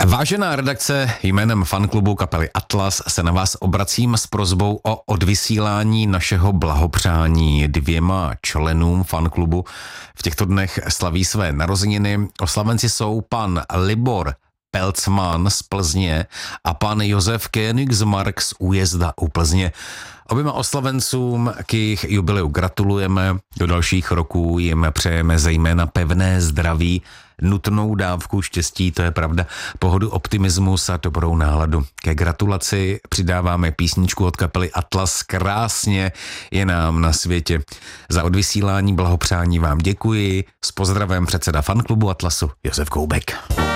Vážená redakce, jménem fanklubu kapely Atlas se na vás obracím s prosbou o odvysílání našeho blahopřání 2 členům fanklubu. V těchto dnech slaví své narozeniny. Oslavenci jsou pan Libor Pelcman z Plzně a pan Josef Königsmark z Újezda u Plzně. Oběma oslavencům k jejich jubileu gratulujeme, do dalších roků jim přejeme zejména pevné zdraví, nutnou dávku štěstí, to je pravda, pohodu, optimismus a dobrou náladu. Ke gratulaci přidáváme písničku od kapely Atlas Krásně je nám na světě. Za odvysílání blahopřání vám děkuji. S pozdravem předseda fanklubu Atlasu Josef Koubek.